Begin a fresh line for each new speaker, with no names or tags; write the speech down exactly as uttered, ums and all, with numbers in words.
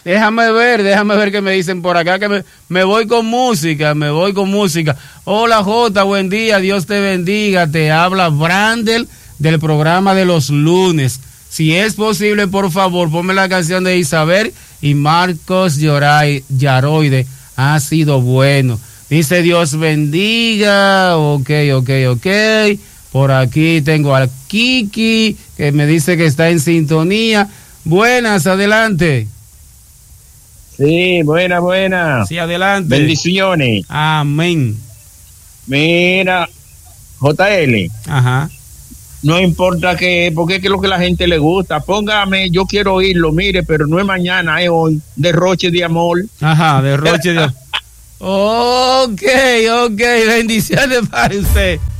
Déjame ver, déjame ver qué me dicen por acá, que me, me voy con música, me voy con música. Hola Jota, buen día, Dios te bendiga, te habla Brandel del programa de los lunes. Si es posible, por favor, ponme la canción de Isabel y Marcos Lloray, Yaroide, ha sido bueno. Dice Dios bendiga, ok, ok, ok. Por aquí tengo a Kiki, que me dice que está en sintonía. Buenas, adelante.
Sí, buena, buena.
Sí, adelante.
Bendiciones.
Amén.
Mira, J L.
Ajá.
No importa qué, porque es que es lo que a la gente le gusta. Póngame, yo quiero oírlo, mire, pero no es mañana, es hoy. Derroche de amor.
Ajá, derroche de amor. Ok, ok, bendiciones para usted.